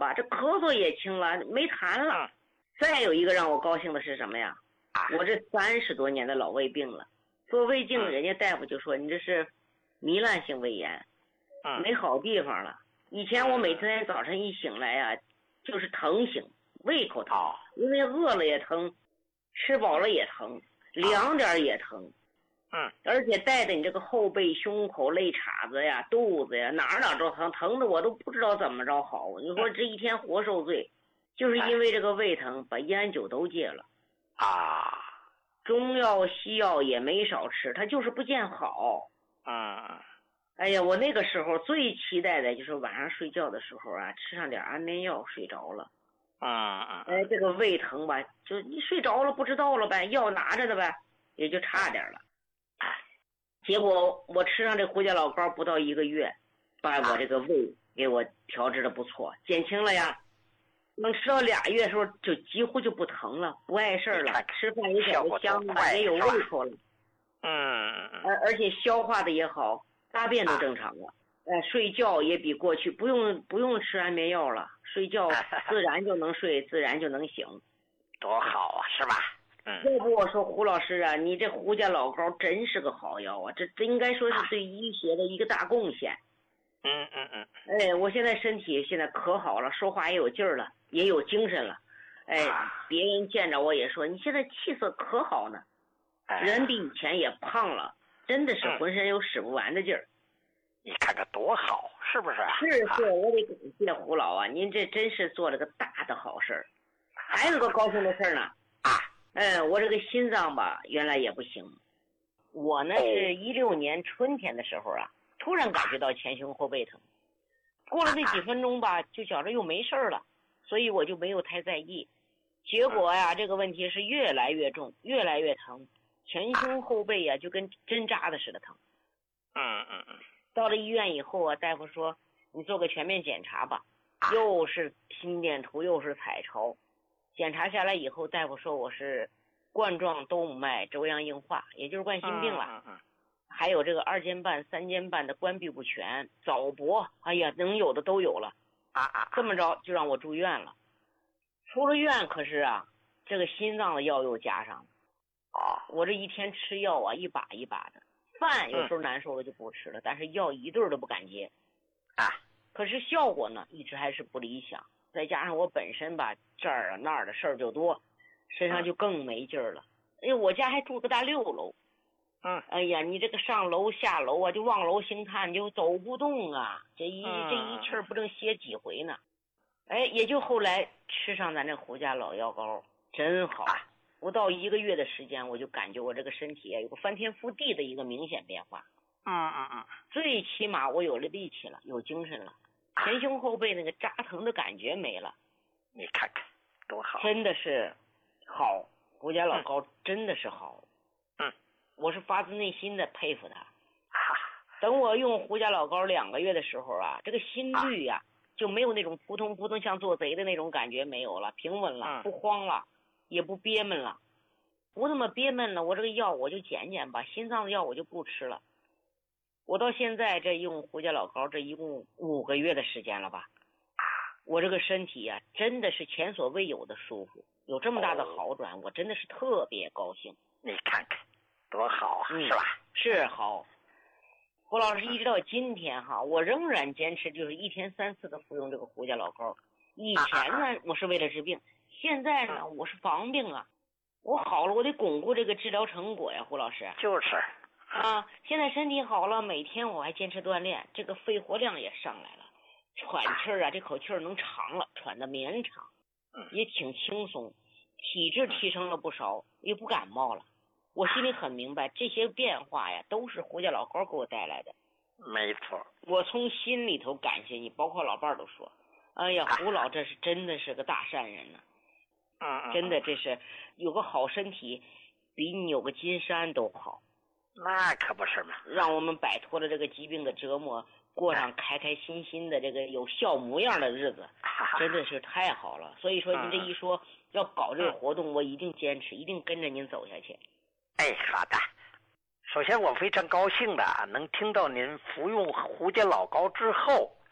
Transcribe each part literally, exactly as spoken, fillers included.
了，这咳嗽也轻了，没痰了。嗯、再有一个让我高兴的是什么呀？啊、我这三十多年的老胃病了，做胃镜，人家大夫就说你这是糜烂性胃炎，嗯、没好地方了。以前我每天早晨一醒来呀、啊，就是疼醒，胃口疼，因为饿了也疼，吃饱了也疼，凉点也疼。嗯，而且带的你这个后背、胸口、肋叉子呀、肚子呀，哪儿哪儿都疼，疼的我都不知道怎么着好。你说这一天活受罪，就是因为这个胃疼，把烟酒都戒了啊，中药西药也没少吃，他就是不见好啊。哎呀，我那个时候最期待的就是晚上睡觉的时候啊，吃上点安眠药睡着了啊。哎，这个胃疼吧，就你睡着了不知道了呗，药拿着的呗，也就差点了。结果我吃上这胡家老膏不到一个月，把我这个胃给我调治的不错，减轻了呀。能吃到俩月的时候就几乎就不疼了，不碍事了，吃饭也觉得香了，也有胃口了。嗯，而而且消化的也好，大便都正常了。呃，睡觉也比过去不用不用吃安眠药了，睡觉自然就能睡，自然就能醒， 多好啊，是吧？ 要不我说胡老师啊，你这胡家老膏真是个好药啊，这这应该说是对医学的一个大贡献。 嗯嗯嗯。 哎，我现在身体现在可好了，说话也有劲儿了，也有精神了。哎，别人见着我也说你现在气色可好呢，人比以前也胖了，真的是浑身有使不完的劲儿。 你看看多好，是不是？ 是是，我得感谢胡老啊，您这真是做了个大的好事儿。还有个高兴的事儿呢。啊。嗯，我这个心脏吧，原来也不行。我呢是一六年春天的时候啊，突然感觉到前胸后背疼，过了那几分钟吧，就觉着又没事了，所以我就没有太在意。结果呀，这个问题是越来越重，越来越疼，前胸后背呀就跟针扎的似的疼。嗯嗯嗯。到了医院以后啊，大夫说你做个全面检查吧，又是心电图又是彩超。检查下来以后，大夫说我是冠状动脉粥样硬化，也就是冠心病了。嗯嗯嗯、还有这个二尖瓣、三尖瓣的关闭不全、早搏，哎呀，能有的都有了。啊啊！这么着就让我住院了。出了院，可是啊，这个心脏的药又加上了。啊！我这一天吃药啊，一把一把的，饭有时候难受了就不吃了，嗯、但是药一顿都不敢接。啊！可是效果呢，一直还是不理想。再加上我本身吧，这儿啊那儿的事儿就多，身上就更没劲儿了。哎呀，我家还住个大六楼，嗯，哎呀，你这个上楼下楼啊，就望楼兴叹，就走不动啊，这一、嗯、这一气儿不正歇几回呢。哎，也就后来吃上咱这胡家老药膏，真好。不到一个月的时间，我就感觉我这个身体有个翻天覆地的一个明显变化。嗯嗯嗯，最起码我有了力气了，有精神了。前胸后背那个扎疼的感觉没了， 你看看多好， 真的是好，胡家老膏真的是好。嗯，我是发自内心的佩服他。啊、等我用胡家老膏两个月的时候啊，这个心率呀、啊、就没有那种扑通扑通像做贼的那种感觉没有了，平稳了，不慌了，也不憋闷了，不那么憋闷了。我这个药我就减减吧，心脏的药我就不吃了。我到现在这用胡家老膏，这一共五个月的时间了吧？我这个身体呀、啊，真的是前所未有的舒服，有这么大的好转，哦、我真的是特别高兴。 你看看，多好啊，嗯、是吧？ 是好。胡老师一直到今天哈，我仍然坚持就是一天三次的服用这个胡家老膏。以前呢，啊啊我是为了治病，现在呢，我是防病啊。我好了，我得巩固这个治疗成果呀，胡老师。 就是。 啊，现在身体好了，每天我还坚持锻炼，这个肺活量也上来了，喘气儿啊，这口气儿能长了，喘得绵长，也挺轻松，体质提升了不少，也不感冒了。我心里很明白，这些变化呀，都是胡家老膏给我带来的。 没错， 我从心里头感谢你，包括老伴儿都说，哎呀，胡老这是真的是个大善人呢、啊。嗯，真的这是有个好身体，比你有个金山都好。 那可不是嘛， 让我们摆脱了这个疾病的折磨，过上开开心心的这个有笑模样的日子，真的是太好了。所以说您这一说要搞这个活动，我一定坚持，一定跟着您走下去。 哎，好的。首先我非常高兴的能听到您服用胡家老膏之后，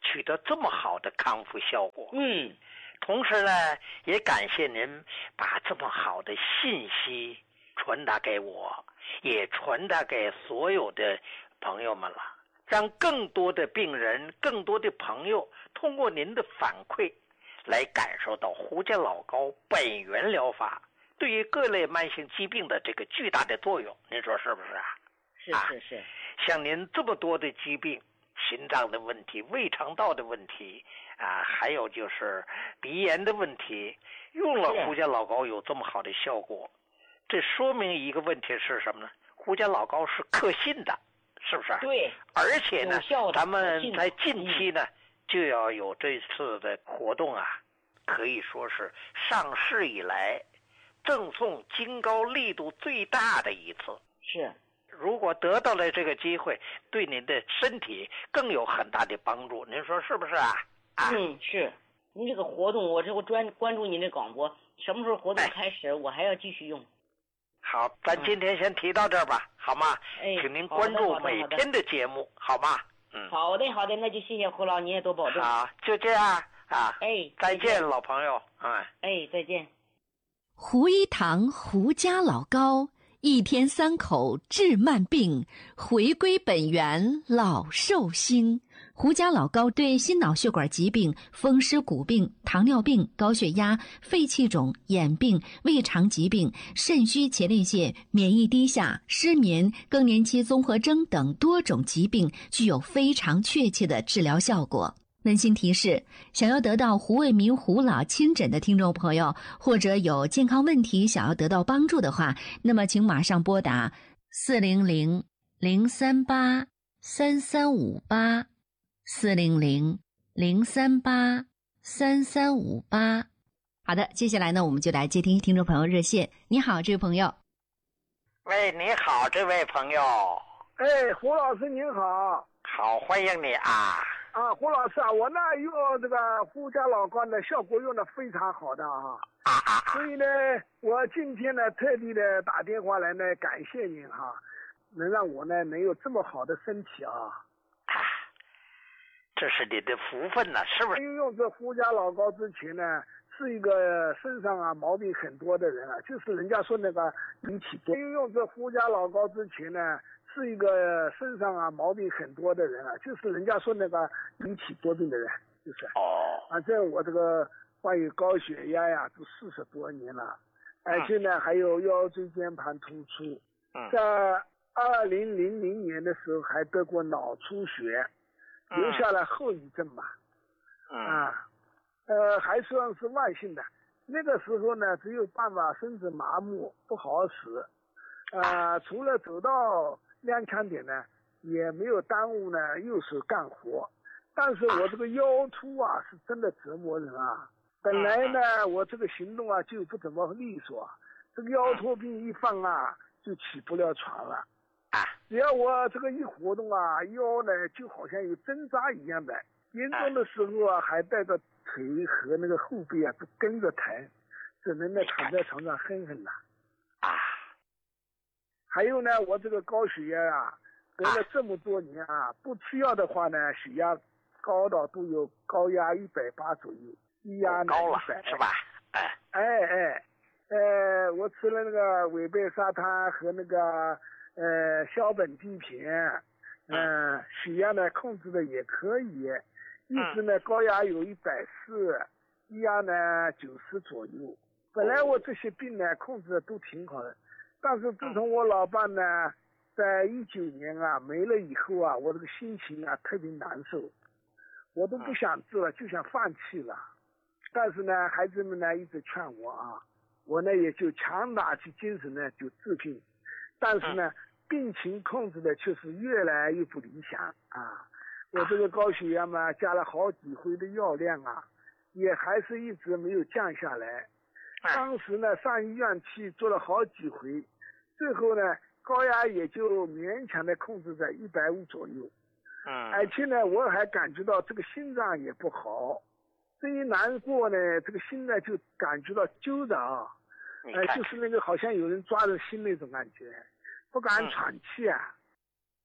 取得这么好的康复效果。 嗯， 同时呢，也感谢您把这么好的信息传达给我，也传达给所有的朋友们了，让更多的病人、更多的朋友通过您的反馈来感受到胡家老高本源疗法对于各类慢性疾病的这个巨大的作用，您说是不是啊？ 是是是、啊， 像您这么多的疾病，心脏的问题、胃肠道的问题啊，还有就是鼻炎的问题，用了胡家老高有这么好的效果，这说明一个问题是什么呢？胡家老高是可信的，是不是？ 对。 而且呢，咱们在近期呢、嗯、就要有这次的活动啊，可以说是上市以来赠送金高力度最大的一次。 是。 如果得到了这个机会，对您的身体更有很大的帮助，您说是不是啊？啊嗯，是。您这个活动，我这我专关注您的广播，什么时候活动开始，哎、我还要继续用。 好，咱今天先提到这儿吧，嗯、好吗？ 哎， 请您关注每天的节目，好吗？ 嗯，好的，好的，那就谢谢胡老，你也多保重。 好，就这样啊。 哎， 再见，老朋友。嗯， 哎，再见。 胡一堂胡家老高。一天三口治慢病，回归本源老寿星。胡家老高对心脑血管疾病、风湿骨病、糖尿病、高血压、肺气肿、眼病、胃肠疾病、肾虚前列腺、免疫低下、失眠、更年期综合征等多种疾病具有非常确切的治疗效果。温馨提示：想要得到胡卫民胡老亲诊的听众朋友，或者有健康问题想要得到帮助的话，那么请马上拨打四零零零三八三三五八四零零零三八三三五八。好的，接下来呢，我们就来接听听众朋友热线。你好，这位朋友。 喂，你好，这位朋友。 哎，胡老师您好。 好，欢迎你啊。 啊，胡老师啊，我呢用这个胡家老高呢，效果用的非常好的啊，所以呢，我今天呢特地的打电话来呢，感谢您哈、啊，能让我呢能有这么好的身体啊， 这是你的福分呢、啊，是不是？ 用这胡家老高之前呢，是一个身上啊毛病很多的人啊，就是人家说那个引起多。用这胡家老高之前呢。是一个身上啊毛病很多的人啊，就是人家说那个引起多病的人，就是哦。 反正我这个患有高血压呀，都四十多年了，而且呢还有腰椎间盘突出，在二零零零年的时候还得过脑出血，留下了后遗症嘛，啊，呃还算是慢性的。那个时候呢，只有办法身子麻木，不好使，啊，除了走到踉跄点呢，也没有耽误呢右手干活，但是我这个腰突啊是真的折磨人啊。本来呢我这个行动啊就不怎么利索，这个腰突病一犯啊就起不了床了。只要我这个一活动啊，腰呢就好像有针扎一样的，严重的时候啊还带着腿和那个后背啊都跟着疼，只能呢躺在床上哼哼了。还有呢，我这个高血压啊，得了这么多年啊，不吃药的话呢，血压高到都有高压一百八左右，低压呢高了一百是吧？ 哎哎哎，呃，我吃了那个韦贝沙滩和那个呃硝苯地片，嗯、呃，血压呢控制的也可以，一直呢高压有一百四，低压呢九十左右。本来我这些病呢控制的都挺好的。但是自从我老伴呢，在一九年啊没了以后啊，我这个心情啊特别难受，我都不想治了，就想放弃了。但是呢，孩子们呢一直劝我啊，我呢也就强打起精神呢就治病。但是呢，病情控制的却是越来越不理想啊。我这个高血压嘛，加了好几回的药量啊，也还是一直没有降下来。当时呢，上医院去做了好几回，最后呢，高压也就勉强的控制在一百五左右。 嗯。 而且呢，我还感觉到这个心脏也不好，这一难过呢，这个心呢就感觉到揪着啊，呃，就是那个好像有人抓着心那种感觉，不敢喘气啊。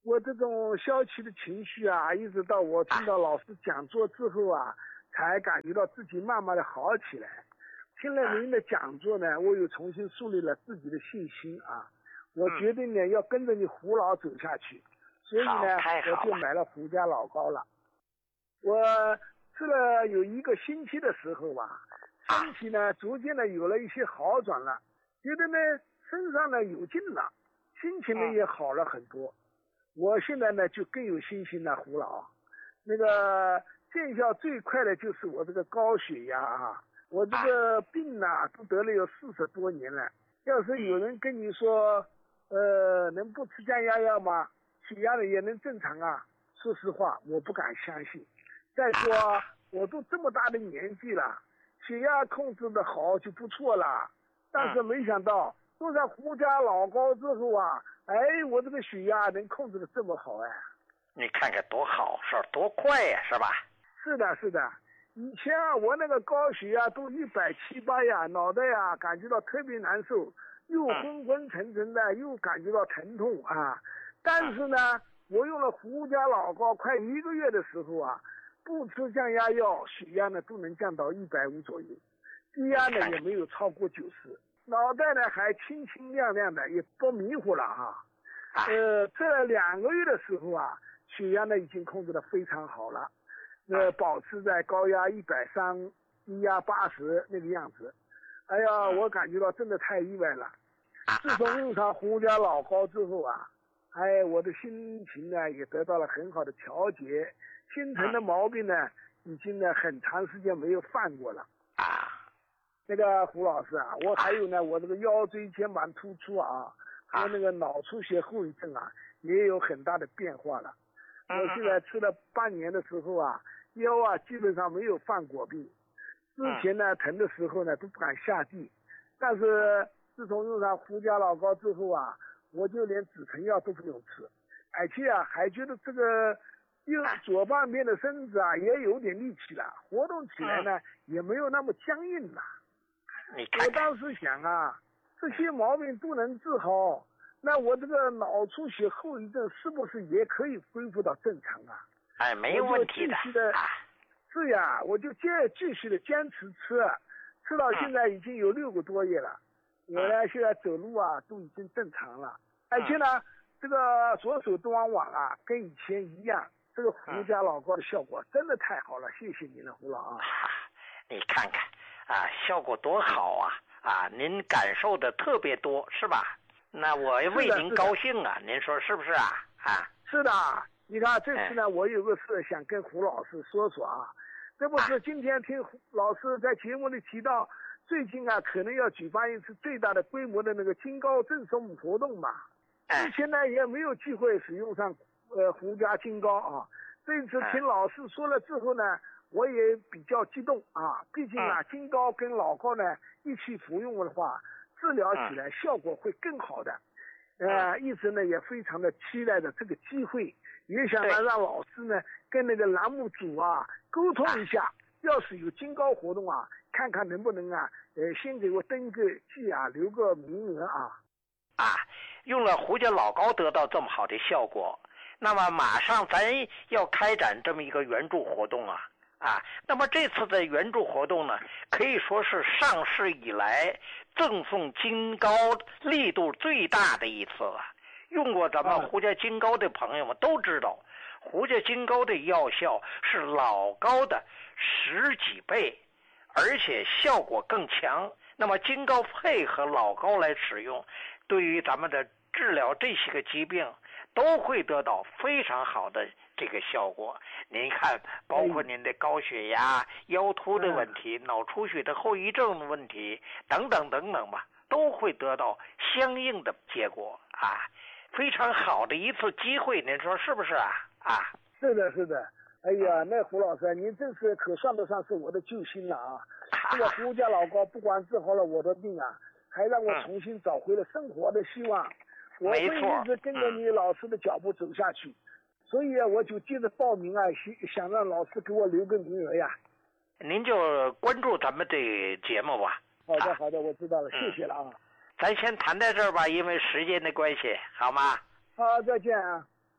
我这种消极的情绪啊，一直到我听到老师讲座之后啊，才感觉到自己慢慢的好起来。听了您的讲座呢，我又重新树立了自己的信心啊。我决定呢要跟着你胡老走下去，所以呢我就买了胡家老膏了。我吃了有一个星期的时候吧，身体呢逐渐的有了一些好转了，觉得呢身上呢有劲了，心情呢也好了很多。我现在呢就更有信心了，胡老。那个见效最快的就是我这个高血压啊，我这个病呐都得了有四十多年了。要是有人跟你说，呃，能不吃降压药吗？血压的也能正常啊？说实话，我不敢相信。再说，我都这么大的年纪了，血压控制的好就不错了。但是没想到做上胡家老膏之后啊，哎，我这个血压能控制的这么好哎！ 你看看多好事，多快呀，是吧？ 是的，是的。以前啊，我那个高血压都一百七八呀，脑袋呀感觉到特别难受，又昏昏沉沉的，又感觉到疼痛啊。但是呢，我用了胡家老膏快一个月的时候啊，不吃降压药，血压呢都能降到一百五左右，低压呢也没有超过九十，脑袋呢还清清亮亮的，也不迷糊了哈。呃，这两个月的时候啊，血压呢已经控制的非常好了。呃，保持在高压一百三，低压八十那个样子。哎呀，我感觉到真的太意外了。自从用上胡家老膏之后啊，哎，我的心情呢也得到了很好的调节，心疼的毛病呢已经呢很长时间没有犯过了。那个胡老师啊，我还有呢，我这个腰椎间盘突出啊，和那个脑出血后遗症啊，也有很大的变化了。我现在吃了半年的时候啊，腰啊基本上没有犯过病。之前呢疼的时候呢都不敢下地，但是自从用上胡家老膏之后啊，我就连止疼药都不用吃，而且啊还觉得这个右左半边的身子啊也有点力气了，活动起来呢也没有那么僵硬了。我当时想啊，这些毛病都能治好，那我这个脑出血后遗症是不是也可以恢复到正常啊？ 哎，没有问题的。 是呀，我就坚继续的坚持吃，吃到现在已经有六个多月了。我呢现在走路啊都已经正常了，而且呢这个左手端网啊跟以前一样，这个胡家老膏的效果真的太好了，谢谢您了，胡老啊。 你看看啊，效果多好啊！啊，您感受的特别多是吧？那我为您高兴啊，您说是不是啊？啊， 是的，你看这次呢，我有个事想跟胡老师说说啊。这不是今天听胡老师在节目里提到，最近啊可能要举办一次最大的规模的那个金膏赠送活动嘛。之前呢也没有机会使用上呃胡家金膏啊。这次听老师说了之后呢，我也比较激动啊。毕竟啊金膏跟老膏呢一起服用的话，治疗起来效果会更好的。呃，一直呢也非常的期待着这个机会，也想呢让老师呢跟那个栏目组啊沟通一下，要是有金膏活动啊，看看能不能啊，呃，先给我登个记啊，留个名额啊。 啊，用了胡家老膏得到这么好的效果，那么马上咱要开展这么一个援助活动啊。啊，那么这次的援助活动呢，可以说是上市以来赠送金膏力度最大的一次了。用过咱们胡家金膏的朋友们都知道，胡家金膏的药效是老膏的十几倍，而且效果更强。那么金膏配合老膏来使用，对于咱们的治疗这些个疾病都会得到非常好的这个效果。您看，包括您的高血压、腰突的问题、脑出血的后遗症的问题等等等等吧，都会得到相应的结果啊！非常好的一次机会，您说是不是啊？啊， 是的，是的。哎呀，那胡老师，您这次可算得上是我的救星了啊！这个胡家老膏不光治好了我的病啊，还让我重新找回了生活的希望。我会一直跟着你老师的脚步走下去。所以啊，我就接着报名啊，想让老师给我留个名额呀。 您就关注咱们这节目吧。 好的，好的，我知道了，谢谢了啊。 咱先谈在这儿吧，因为时间的关系，好吗？ 好，再见啊。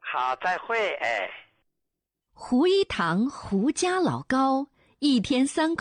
好，再会，哎。 胡一堂胡家老高，一天三口。